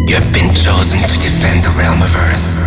You have been chosen to defend the realm of Earth.